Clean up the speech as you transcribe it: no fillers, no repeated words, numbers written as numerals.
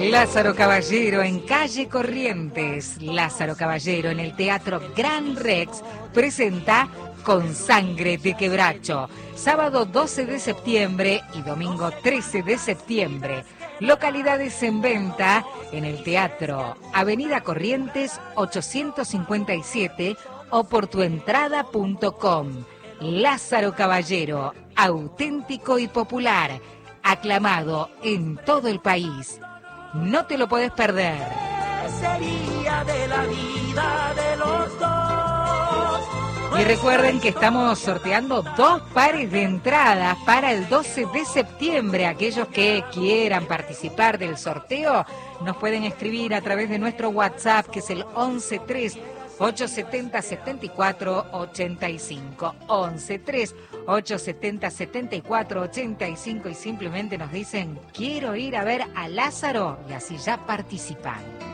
Lázaro Caballero en calle Corrientes. Lázaro Caballero en el Teatro Gran Rex presenta Con Sangre de Quebracho. Sábado 12 de septiembre y domingo 13 de septiembre. Localidades en venta en el Teatro Avenida Corrientes 857 o por tuentrada.com. Lázaro Caballero, auténtico y popular, aclamado en todo el país. No te lo puedes perder. Sería de la vida de los dos. Y recuerden que estamos sorteando 2 pares de entradas para el 12 de septiembre. Aquellos que quieran participar del sorteo nos pueden escribir a través de nuestro WhatsApp, que es el 113 870 74 85 113 870 74 85 y simplemente nos dicen: quiero ir a ver a Lázaro, y así ya participan.